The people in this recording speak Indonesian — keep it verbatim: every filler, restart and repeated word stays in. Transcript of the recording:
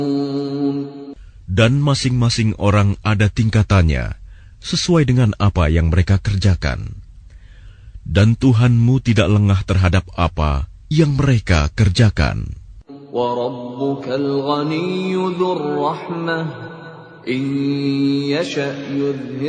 Dan masing-masing orang ada tingkatannya, sesuai dengan apa yang mereka kerjakan. Dan Tuhanmu tidak lengah terhadap apa yang mereka kerjakan. وَرَبُّكَ الْغَنِيُّ ذُو الرَّحْمَةِ إِن يَشَأْ يُذْهِبْكُمْ